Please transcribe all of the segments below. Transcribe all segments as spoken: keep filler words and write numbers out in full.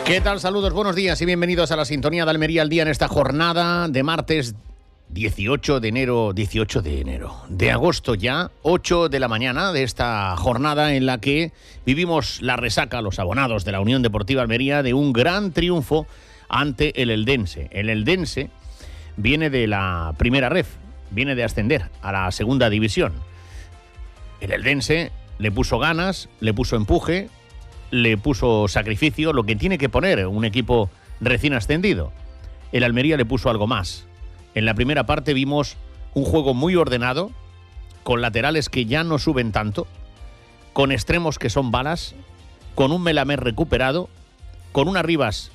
¿Qué tal? Saludos, buenos días y bienvenidos a la sintonía de Almería al día en esta jornada de martes dieciocho de enero, dieciocho de enero, de agosto ya, ocho de la mañana de esta jornada en la que vivimos la resaca, los abonados de la Unión Deportiva Almería, de un gran triunfo ante el Eldense. El Eldense viene de la primera ref, viene de ascender a la segunda división. El Eldense le puso ganas, le puso empuje, le puso sacrificio, lo que tiene que poner un equipo recién ascendido. El Almería le puso algo más. En la primera parte vimos un juego muy ordenado, con laterales que ya no suben tanto, con extremos que son balas, con un Melamed recuperado, con una Rivas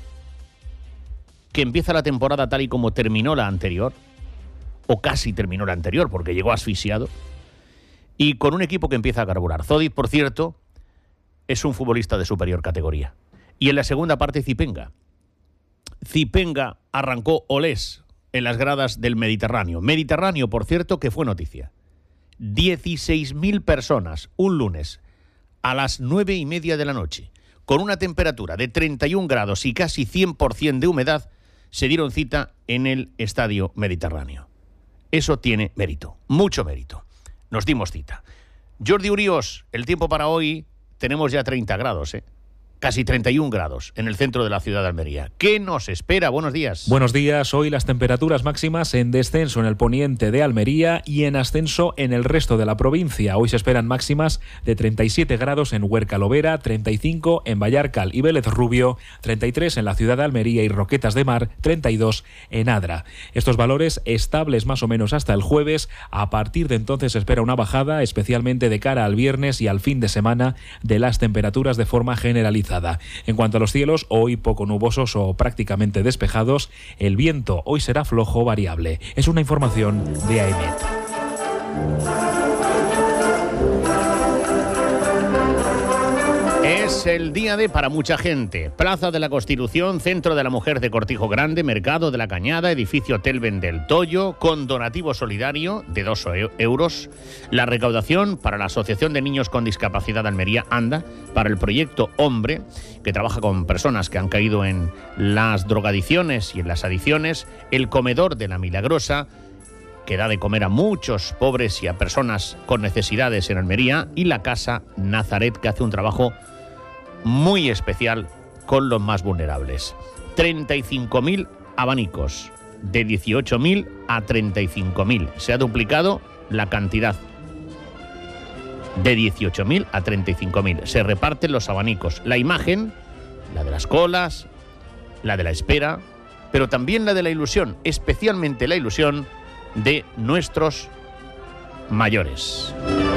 que empieza la temporada tal y como terminó la anterior, o casi terminó la anterior porque llegó asfixiado, y con un equipo que empieza a carburar. Zodic, por cierto, es un futbolista de superior categoría. Y en la segunda parte, Zipenga. Zipenga arrancó olés en las gradas del Mediterráneo. Mediterráneo, por cierto, que fue noticia. dieciséis mil personas un lunes a las nueve y media de la noche, con una temperatura de treinta y un grados y casi cien por ciento de humedad, se dieron cita en el Estadio Mediterráneo. Eso tiene mérito, mucho mérito. Nos dimos cita. Jordi Urios, el tiempo para hoy... Tenemos ya treinta grados, ¿eh? Casi treinta y un grados en el centro de la ciudad de Almería. ¿Qué nos espera? Buenos días. Buenos días. Hoy las temperaturas máximas en descenso en el poniente de Almería y en ascenso en el resto de la provincia. Hoy se esperan máximas de treinta y siete grados en Huerca Lovera, treinta y cinco en Vallarcal y Vélez Rubio, treinta y tres en la ciudad de Almería y Roquetas de Mar, treinta y dos en Adra. Estos valores estables más o menos hasta el jueves. A partir de entonces se espera una bajada, especialmente de cara al viernes y al fin de semana, de las temperaturas de forma generalizada. En cuanto a los cielos, hoy poco nubosos o prácticamente despejados. El viento hoy será flojo variable. Es una información de AEMET. Es el día de para mucha gente. Plaza de la Constitución, Centro de la Mujer de Cortijo Grande, Mercado de la Cañada, Edificio Telven del Toyo, con donativo solidario de dos euros. La recaudación para la Asociación de Niños con Discapacidad de Almería, ANDA, para el proyecto Hombre, que trabaja con personas que han caído en las drogadicciones y en las adicciones. El Comedor de la Milagrosa, que da de comer a muchos pobres y a personas con necesidades en Almería. Y la Casa Nazaret, que hace un trabajo muy especial con los más vulnerables. treinta y cinco mil abanicos, de dieciocho mil a treinta y cinco mil. Se ha duplicado la cantidad, de dieciocho mil a treinta y cinco mil. Se reparten los abanicos. La imagen, la de las colas, la de la espera, pero también la de la ilusión, especialmente la ilusión de nuestros mayores.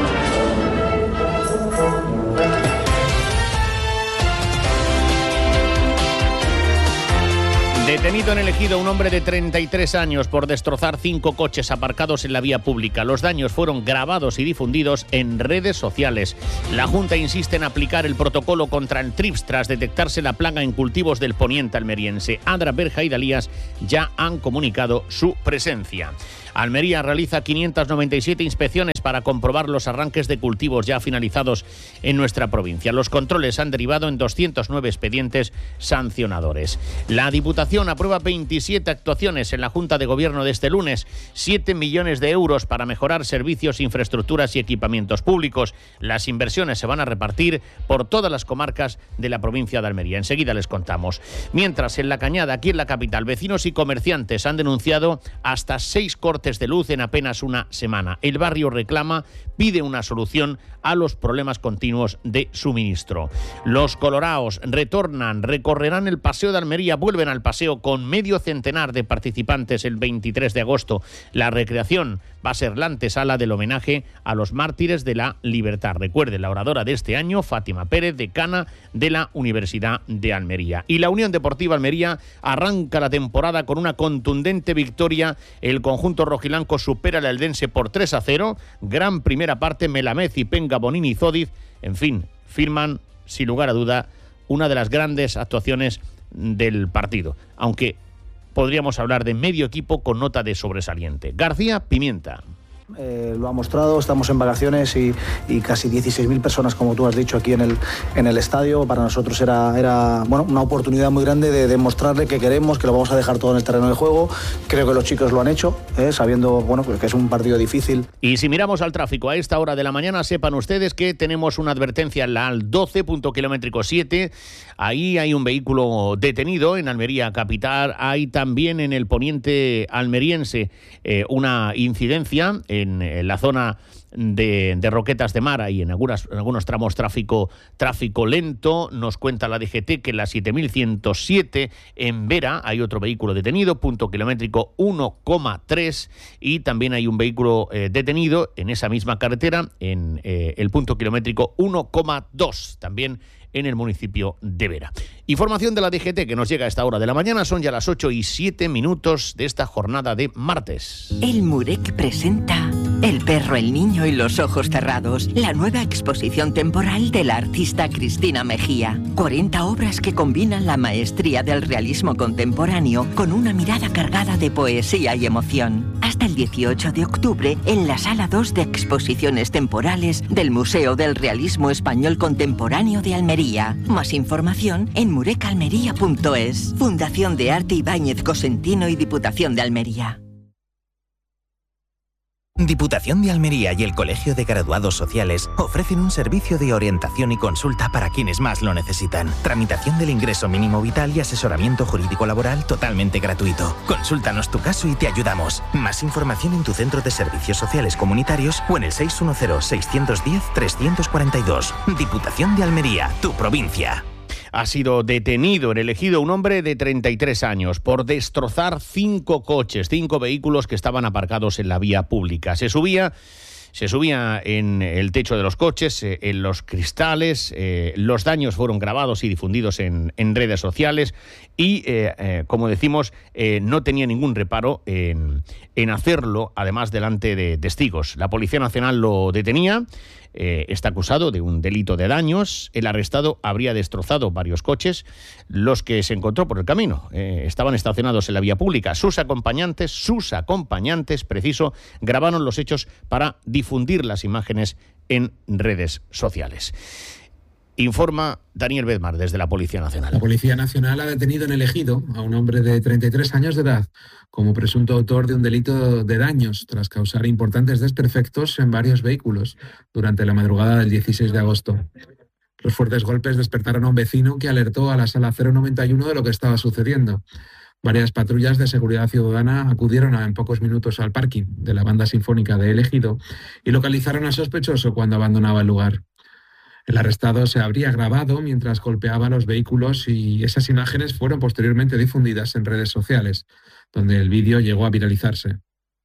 Detenido en el Ejido un hombre de treinta y tres años por destrozar cinco coches aparcados en la vía pública. Los daños fueron grabados y difundidos en redes sociales. La Junta insiste en aplicar el protocolo contra el trips tras detectarse la plaga en cultivos del poniente almeriense. Adra, Berja y Dalías ya han comunicado su presencia. Almería realiza quinientas noventa y siete inspecciones para comprobar los arranques de cultivos ya finalizados en nuestra provincia. Los controles han derivado en doscientos nueve expedientes sancionadores. La Diputación aprueba veintisiete actuaciones en la Junta de Gobierno de este lunes, siete millones de euros para mejorar servicios, infraestructuras y equipamientos públicos. Las inversiones se van a repartir por todas las comarcas de la provincia de Almería. Enseguida les contamos. Mientras, en La Cañada, aquí en la capital, vecinos y comerciantes han denunciado hasta seis cortes de luz en apenas una semana. El barrio reclama, pide una solución a los problemas continuos de suministro. Los coloraos retornan, recorrerán el Paseo de Almería, vuelven al paseo con medio centenar de participantes el veintitrés de agosto. La recreación va a ser la antesala del homenaje a los mártires de la libertad. Recuerde, la oradora de este año, Fátima Pérez, decana de la Universidad de Almería. Y la Unión Deportiva Almería arranca la temporada con una contundente victoria. El conjunto rojilanco supera al Eldense por tres a cero. Gran primera parte, Melamed, Zipenga, Bonini y Zodic, en fin, firman, sin lugar a duda, una de las grandes actuaciones del partido. Aunque podríamos hablar de medio equipo con nota de sobresaliente. García Pimienta. Eh, lo ha mostrado, estamos en vacaciones y, y casi dieciséis mil personas, como tú has dicho, aquí en el, en el estadio. Para nosotros era, era bueno, una oportunidad muy grande de demostrarle que queremos, que lo vamos a dejar todo en el terreno de juego. Creo que los chicos lo han hecho, eh, sabiendo bueno, que es un partido difícil. Y si miramos al tráfico a esta hora de la mañana, sepan ustedes que tenemos una advertencia en la A L doce, punto kilométrico siete. Ahí hay un vehículo detenido en Almería capital. Hay también en el poniente almeriense eh, una incidencia en, en la zona de, de Roquetas de Mar y en, algunas, en algunos tramos tráfico, tráfico lento. Nos cuenta la D G T que en la siete mil ciento siete en Vera hay otro vehículo detenido, punto kilométrico uno coma tres, y también hay un vehículo eh, detenido en esa misma carretera en eh, el punto kilométrico uno coma dos, también en el municipio de Vera. Información de la D G T que nos llega a esta hora de la mañana. Son ya las ocho y siete minutos de esta jornada de martes. El Murec presenta El perro, el niño y los ojos cerrados, la nueva exposición temporal de la artista Cristina Mejía. cuarenta obras que combinan la maestría del realismo contemporáneo con una mirada cargada de poesía y emoción. Hasta el dieciocho de octubre en la Sala dos de Exposiciones Temporales del Museo del Realismo Español Contemporáneo de Almería. Más información en murecalmería punto es. Fundación de Arte Ibáñez Cosentino y Diputación de Almería. Diputación de Almería y el Colegio de Graduados Sociales ofrecen un servicio de orientación y consulta para quienes más lo necesitan. Tramitación del ingreso mínimo vital y asesoramiento jurídico laboral totalmente gratuito. Consúltanos tu caso y te ayudamos. Más información en tu centro de servicios sociales comunitarios o en el seis uno cero, seis uno cero, tres cuatro dos. Diputación de Almería, tu provincia. Ha sido detenido en el Ejido un hombre de treinta y tres años por destrozar cinco coches, cinco vehículos que estaban aparcados en la vía pública. Se subía, se subía en el techo de los coches, eh, en los cristales. Eh, los daños fueron grabados y difundidos en, en redes sociales y, eh, eh, como decimos, eh, no tenía ningún reparo en, en hacerlo, además delante de testigos. La Policía Nacional lo detenía. Eh, está acusado de un delito de daños. El arrestado habría destrozado varios coches, los que se encontró por el camino. Eh, estaban estacionados en la vía pública. Sus acompañantes, sus acompañantes, preciso, grabaron los hechos para difundir las imágenes en redes sociales. Informa Daniel Bedmar desde la Policía Nacional. La Policía Nacional ha detenido en el Ejido a un hombre de treinta y tres años de edad como presunto autor de un delito de daños tras causar importantes desperfectos en varios vehículos durante la madrugada del dieciséis de agosto. Los fuertes golpes despertaron a un vecino que alertó a la sala cero noventa y uno de lo que estaba sucediendo. Varias patrullas de seguridad ciudadana acudieron en pocos minutos al parking de la banda sinfónica de El Ejido y localizaron al sospechoso cuando abandonaba el lugar. El arrestado se habría grabado mientras golpeaba los vehículos y esas imágenes fueron posteriormente difundidas en redes sociales, donde el vídeo llegó a viralizarse.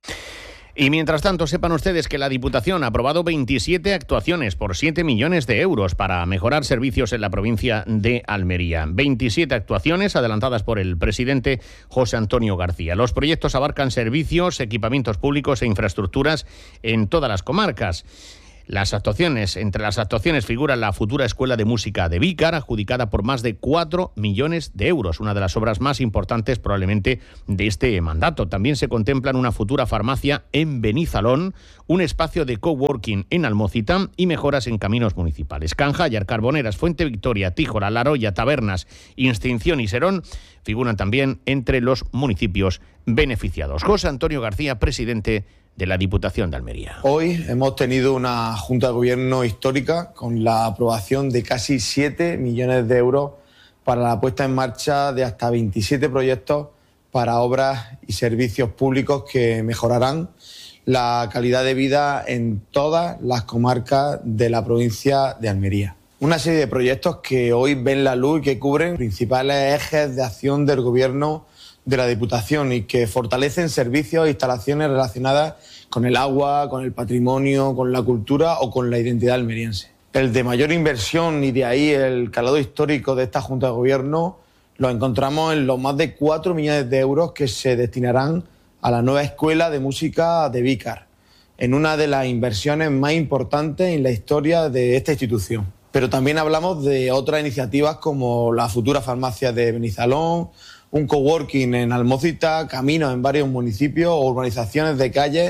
Y mientras tanto, sepan ustedes que la Diputación ha aprobado veintisiete actuaciones por siete millones de euros para mejorar servicios en la provincia de Almería. veintisiete actuaciones adelantadas por el presidente José Antonio García. Los proyectos abarcan servicios, equipamientos públicos e infraestructuras en todas las comarcas. Las actuaciones, entre las actuaciones figura la futura Escuela de Música de Vícar, adjudicada por más de cuatro millones de euros, una de las obras más importantes probablemente de este mandato. También se contemplan una futura farmacia en Benizalón, un espacio de coworking en Almocita y mejoras en caminos municipales. Canjallar, Carboneras, Fuente Victoria, Tíjora, La Roya, Tabernas, Instinción y Serón figuran también entre los municipios beneficiados. José Antonio García, presidente de la Diputación de Almería. Hoy hemos tenido una Junta de Gobierno histórica con la aprobación de casi siete millones de euros para la puesta en marcha de hasta veintisiete proyectos para obras y servicios públicos que mejorarán la calidad de vida en todas las comarcas de la provincia de Almería. Una serie de proyectos que hoy ven la luz y que cubren principales ejes de acción del Gobierno de la Diputación y que fortalecen servicios e instalaciones relacionadas con el agua, con el patrimonio, con la cultura o con la identidad almeriense. El de mayor inversión y de ahí el calado histórico de esta Junta de Gobierno lo encontramos en los más de cuatro millones de euros que se destinarán a la nueva Escuela de Música de Vícar, en una de las inversiones más importantes en la historia de esta institución. Pero también hablamos de otras iniciativas como la futura farmacia de Benizalón, un coworking en Almocita, caminos en varios municipios o urbanizaciones de calles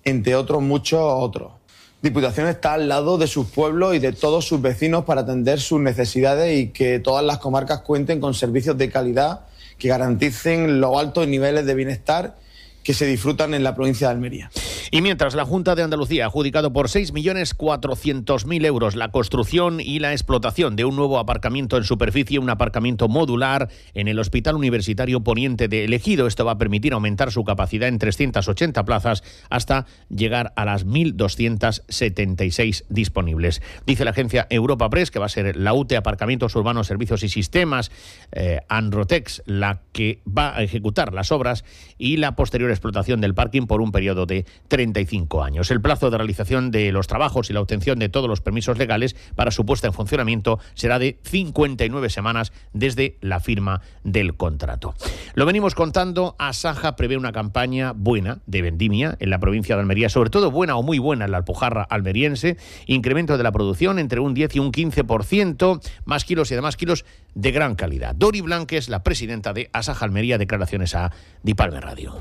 entre otros muchos otros. Diputación está al lado de sus pueblos y de todos sus vecinos para atender sus necesidades y que todas las comarcas cuenten con servicios de calidad que garanticen los altos niveles de bienestar que se disfrutan en la provincia de Almería. Y mientras la Junta de Andalucía ha adjudicado por seis millones cuatrocientos mil euros la construcción y la explotación de un nuevo aparcamiento en superficie, un aparcamiento modular en el Hospital Universitario Poniente de El Ejido. Esto va a permitir aumentar su capacidad en trescientas ochenta plazas hasta llegar a las mil doscientas setenta y seis disponibles. Dice la agencia Europa Press que va a ser la U T E Aparcamientos Urbanos, Servicios y Sistemas, eh, Androtex, la que va a ejecutar las obras y la posterior explotación del parking por un periodo de treinta y cinco años. El plazo de realización de los trabajos y la obtención de todos los permisos legales para su puesta en funcionamiento será de cincuenta y nueve semanas desde la firma del contrato. Lo venimos contando, Asaja prevé una campaña buena de vendimia en la provincia de Almería, sobre todo buena o muy buena en la Alpujarra almeriense, incremento de la producción entre un diez y un quince por ciento, más kilos y además kilos de gran calidad. Dori Blanques, la presidenta de Asaja Almería, declaraciones a Dipalme Radio.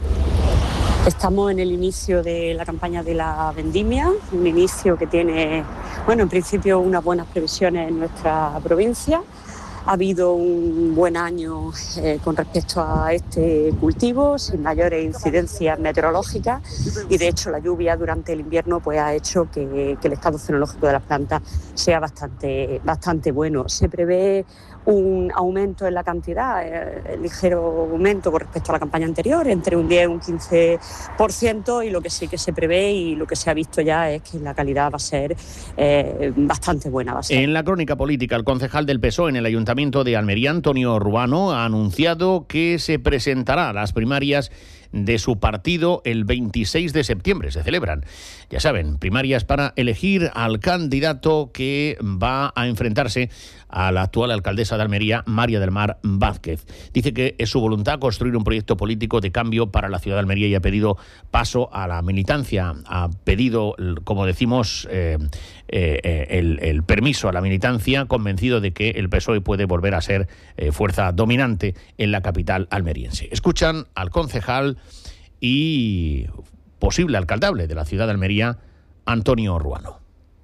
Estamos en el inicio de la campaña de la vendimia, un inicio que tiene, bueno, en principio unas buenas previsiones en nuestra provincia. Ha habido un buen año eh, con respecto a este cultivo, sin mayores incidencias meteorológicas, y de hecho la lluvia durante el invierno pues ha hecho que, que el estado fenológico de las plantas sea bastante, bastante bueno. Se prevé un aumento en la cantidad, eh, ligero aumento con respecto a la campaña anterior, entre un diez y un quince por ciento, y lo que sí que se prevé y lo que se ha visto ya es que la calidad va a ser eh, bastante buena. Va a ser. En la crónica política, el concejal del P S O E en el Ayuntamiento de Almería, Antonio Ruano, ha anunciado que se presentará a las primarias de su partido el veintiséis de septiembre. Se celebran, ya saben, primarias para elegir al candidato que va a enfrentarse a la actual alcaldesa de Almería, María del Mar Vázquez. Dice que es su voluntad construir un proyecto político de cambio para la ciudad de Almería y ha pedido paso a la militancia. Ha pedido, como decimos, eh, eh, el, el permiso a la militancia, convencido de que el P S O E puede volver a ser eh, fuerza dominante en la capital almeriense. Escuchan al concejal y posible alcaldable de la ciudad de Almería, Antonio Ruano.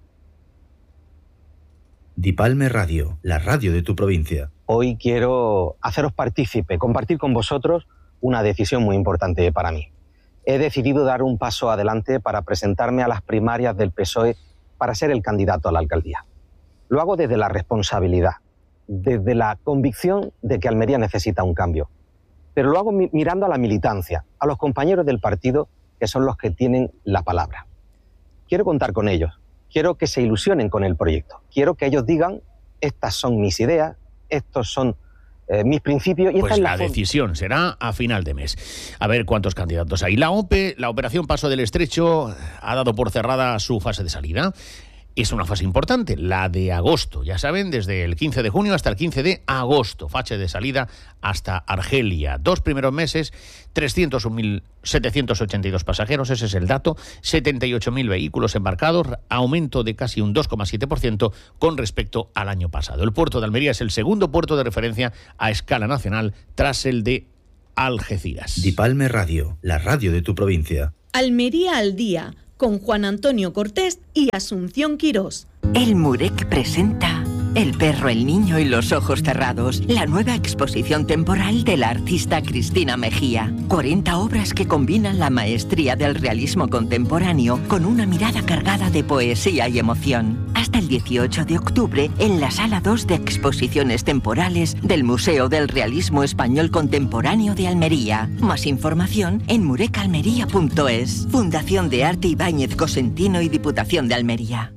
Dipalme Radio, la radio de tu provincia. Hoy quiero haceros partícipe, compartir con vosotros una decisión muy importante para mí. He decidido dar un paso adelante para presentarme a las primarias del P S O E para ser el candidato a la alcaldía. Lo hago desde la responsabilidad, desde la convicción de que Almería necesita un cambio. Pero lo hago mirando a la militancia, a los compañeros del partido que son los que tienen la palabra. Quiero contar con ellos. Quiero que se ilusionen con el proyecto. Quiero que ellos digan, estas son mis ideas, estos son eh, mis principios. Y pues esta es la, la decisión será a final de mes. A ver cuántos candidatos hay. La O P E, la Operación Paso del Estrecho, ha dado por cerrada su fase de salida. Es una fase importante, la de agosto. Ya saben, desde el quince de junio hasta el quince de agosto. Fase de salida hasta Argelia. Dos primeros meses, trescientos un mil setecientos ochenta y dos pasajeros, ese es el dato. setenta y ocho mil vehículos embarcados, aumento de casi un dos coma siete por ciento con respecto al año pasado. El puerto de Almería es el segundo puerto de referencia a escala nacional tras el de Algeciras. Dipalme Radio, la radio de tu provincia. Almería al día, con Juan Antonio Cortés y Asunción Quirós. El Murec presenta El perro, el niño y los ojos cerrados, la nueva exposición temporal de la artista Cristina Mejía. cuarenta obras que combinan la maestría del realismo contemporáneo con una mirada cargada de poesía y emoción. Hasta el dieciocho de octubre en la Sala dos de Exposiciones Temporales del Museo del Realismo Español Contemporáneo de Almería. Más información en murecalmería punto es. Fundación de Arte Ibáñez Cosentino y Diputación de Almería.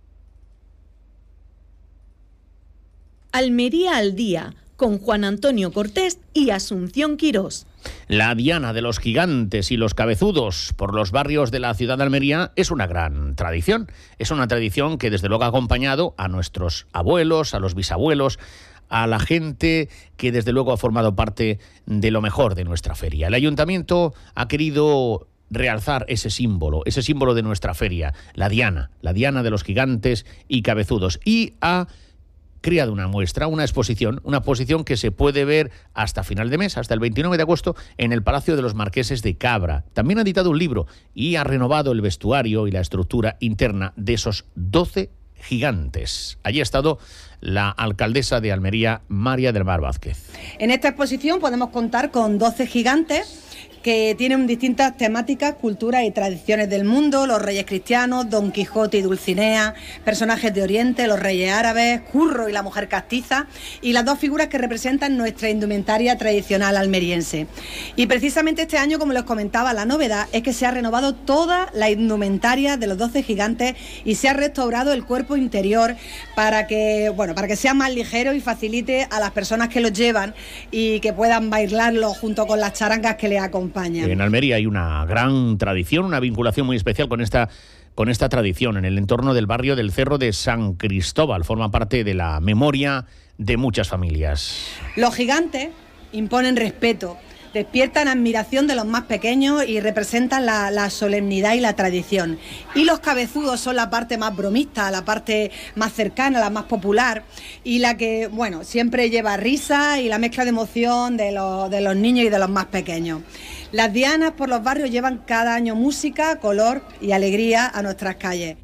Almería al día, con Juan Antonio Cortés y Asunción Quirós. La diana de los gigantes y los cabezudos por los barrios de la ciudad de Almería es una gran tradición. Es una tradición que desde luego ha acompañado a nuestros abuelos, a los bisabuelos, a la gente que desde luego ha formado parte de lo mejor de nuestra feria. El ayuntamiento ha querido realzar ese símbolo, ese símbolo de nuestra feria, la diana, la diana de los gigantes y cabezudos, y ha creado una muestra, una exposición, una exposición que se puede ver hasta final de mes, hasta el veintinueve de agosto, en el Palacio de los Marqueses de Cabra. También ha editado un libro y ha renovado el vestuario y la estructura interna de esos doce gigantes. Allí ha estado la alcaldesa de Almería, María del Mar Vázquez. En esta exposición podemos contar con doce gigantes que tienen distintas temáticas, culturas y tradiciones del mundo: los reyes cristianos, Don Quijote y Dulcinea, personajes de Oriente, los reyes árabes, Curro y la mujer castiza, y las dos figuras que representan nuestra indumentaria tradicional almeriense. Y precisamente este año, como les comentaba, la novedad es que se ha renovado toda la indumentaria de los doce gigantes y se ha restaurado el cuerpo interior para que, bueno, para que sea más ligero y facilite a las personas que los llevan y que puedan bailarlo junto con las charangas que les acompañan. En Almería hay una gran tradición, una vinculación muy especial con esta, con esta tradición en el entorno del barrio del Cerro de San Cristóbal. Forma parte de la memoria de muchas familias. Los gigantes imponen respeto, despiertan admiración de los más pequeños y representan la, la solemnidad y la tradición. Y los cabezudos son la parte más bromista, la parte más cercana, la más popular y la que, bueno, siempre lleva risa y la mezcla de emoción de los, de los niños y de los más pequeños. Las dianas por los barrios llevan cada año música, color y alegría a nuestras calles.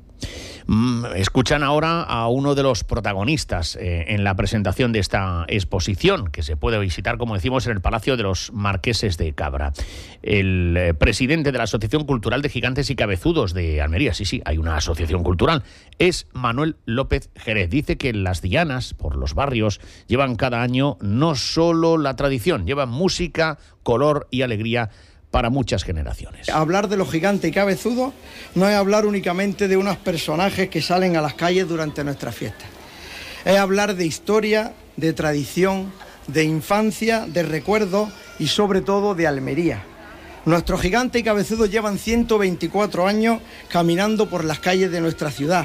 Escuchan ahora a uno de los protagonistas eh, en la presentación de esta exposición, que se puede visitar, como decimos, en el Palacio de los Marqueses de Cabra. El eh, presidente de la Asociación Cultural de Gigantes y Cabezudos de Almería, sí, sí, hay una asociación cultural, es Manuel López Jerez. Dice que las dianas por los barrios llevan cada año no solo la tradición, llevan música, color y alegría para muchas generaciones. Hablar de los gigantes y cabezudos no es hablar únicamente de unos personajes que salen a las calles durante nuestras fiestas. Es hablar de historia, de tradición, de infancia, de recuerdos y sobre todo de Almería. Nuestros gigantes y cabezudos llevan ciento veinticuatro años caminando por las calles de nuestra ciudad.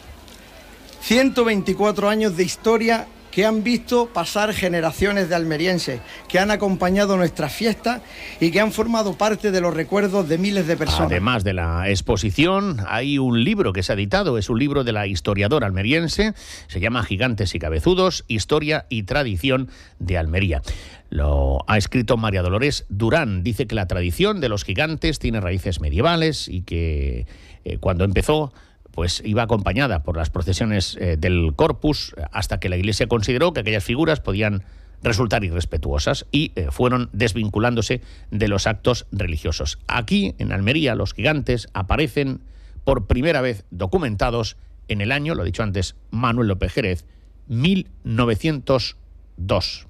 ciento veinticuatro años de historia que han visto pasar generaciones de almerienses, que han acompañado nuestras fiestas y que han formado parte de los recuerdos de miles de personas. Además de la exposición, hay un libro que se ha editado, es un libro de la historiadora almeriense, se llama Gigantes y Cabezudos, Historia y Tradición de Almería. Lo ha escrito María Dolores Durán. Dice que la tradición de los gigantes tiene raíces medievales y que eh, cuando empezó, pues iba acompañada por las procesiones eh, del Corpus, hasta que la Iglesia consideró que aquellas figuras podían resultar irrespetuosas y eh, fueron desvinculándose de los actos religiosos. Aquí, en Almería, los gigantes aparecen por primera vez documentados en el año, lo ha dicho antes Manuel López Jerez, mil novecientos dos.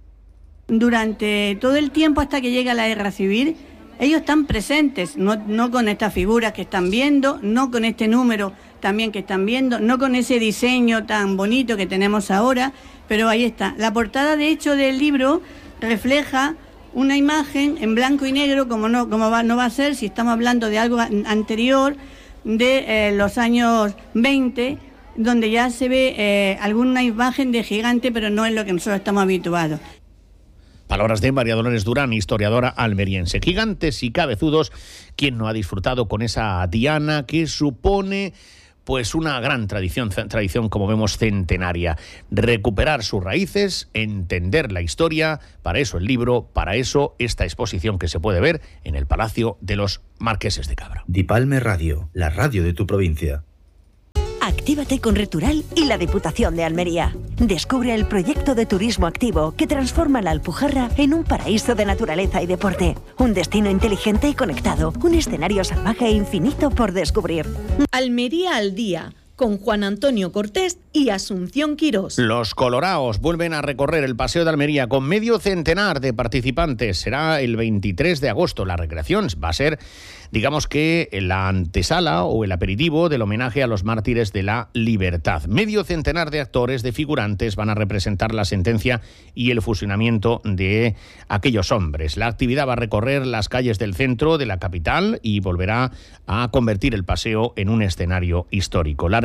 Durante todo el tiempo hasta que llega la guerra civil, ellos están presentes, no, no con estas figuras que están viendo, no con este número también que están viendo, no con ese diseño tan bonito que tenemos ahora, pero ahí está. La portada, de hecho, del libro refleja una imagen en blanco y negro, como no, como va, no va a ser si estamos hablando de algo anterior, de eh, los años veinte, donde ya se ve eh, alguna imagen de gigante, pero no es lo que nosotros estamos habituados. Palabras de María Dolores Durán, historiadora almeriense. Gigantes y cabezudos, ¿quién no ha disfrutado con esa diana que supone pues una gran tradición, tradición como vemos centenaria? Recuperar sus raíces, entender la historia, para eso el libro, para eso esta exposición que se puede ver en el Palacio de los Marqueses de Cabra. Dipalme Radio, la radio de tu provincia. Actívate con Retural y la Diputación de Almería. Descubre el proyecto de turismo activo que transforma la Alpujarra en un paraíso de naturaleza y deporte. Un destino inteligente y conectado. Un escenario salvaje e infinito por descubrir. Almería al día, con Juan Antonio Cortés y Asunción Quirós. Los coloraos vuelven a recorrer el Paseo de Almería con medio centenar de participantes. Será el veintitrés de agosto. La recreación va a ser, digamos que, la antesala o el aperitivo del homenaje a los mártires de la libertad. Medio centenar de actores, de figurantes, van a representar la sentencia y el fusilamiento de aquellos hombres. La actividad va a recorrer las calles del centro de la capital y volverá a convertir el paseo en un escenario histórico. La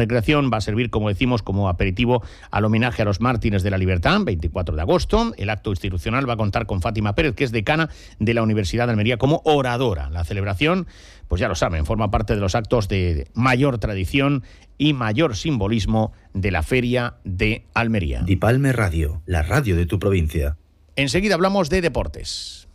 recreación va a servir, como decimos, como aperitivo al homenaje a los mártires de la libertad, veinticuatro de agosto. El acto institucional va a contar con Fátima Pérez, que es decana de la Universidad de Almería, como oradora. La celebración, pues ya lo saben, forma parte de los actos de mayor tradición y mayor simbolismo de la Feria de Almería. Dipalme Radio, la radio de tu provincia. Enseguida hablamos de deportes.